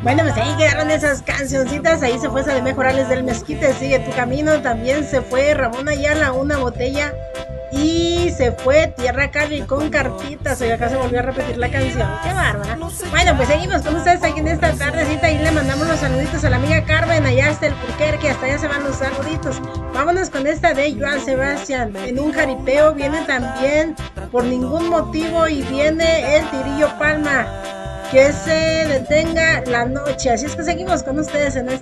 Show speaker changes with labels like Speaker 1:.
Speaker 1: Bueno, pues ahí quedaron esas cancioncitas. Ahí se fue esa de Mejorales del Mezquite, Sigue tu camino. También se fue Ramón Ayala, Una botella. Y se fue Tierra Cali con cartitas. Oye, acá se volvió a repetir la canción. Qué bárbara. Bueno, pues seguimos con ustedes aquí en esta tardecita. Y le mandamos los saluditos a la amiga Carmen. Allá está el Purquer, que hasta allá se van los saluditos. Vámonos con esta de Joan Sebastián. En un jaripeo viene también Por ningún motivo. Y viene el Tirillo Palma. Que se detenga la noche. Así es que seguimos con ustedes en